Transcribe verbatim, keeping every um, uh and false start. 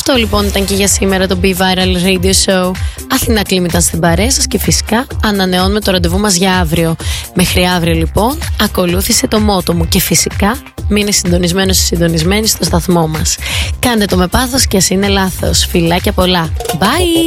Αυτό λοιπόν ήταν και για σήμερα το Be Viral Radio Show. Αθηνά Κλίμ ήταν στην παρέα σας και φυσικά ανανεώνουμε το ραντεβού μας για αύριο. Μέχρι αύριο λοιπόν ακολούθησε το μότο μου και φυσικά μείνε συντονισμένος ή συντονισμένη στο σταθμό μας. Κάντε το με πάθος και ας είναι λάθος. Φιλάκια πολλά. Bye!